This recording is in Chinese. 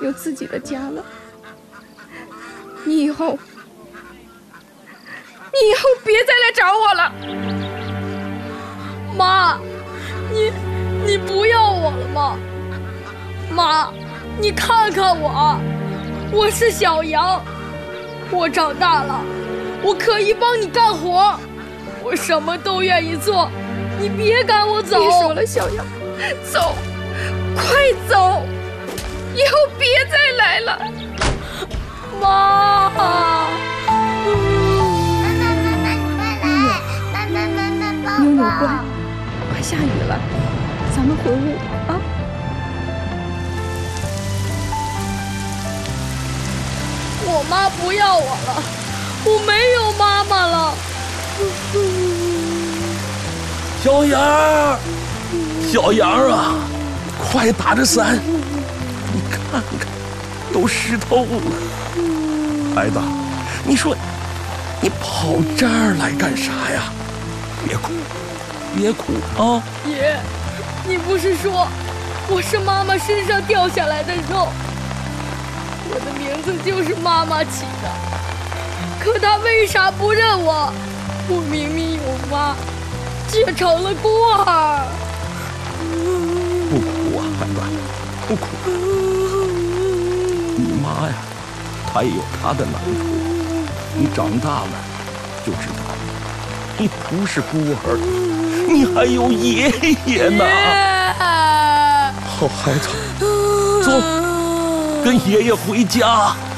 有自己的家了。你以后别再来找我了。 妈，你不要我了吗？妈，你看看我是小杨，我长大了，我可以帮你干活，我什么都愿意做，你别赶我走。 别说了，小杨，走，快走，以后别再来了。 妈， 妞妞乖，快下雨了，咱们回屋啊。 我妈不要我了，我没有妈妈了。 小杨，小杨啊，快打着伞，你看看，都湿透了。孩子，你说你跑这儿来干啥呀？别哭，别哭啊！ 爷，你不是说我是妈妈身上掉下来的肉？我的名字就是妈妈起的，可她为啥不认我？我明明有妈，却成了孤儿。 不哭啊，孩子，不哭。你妈呀，她也有她的难处。你长大了就知道了，你不是孤儿，你还有爷爷呢。好孩子，走，跟爷爷回家。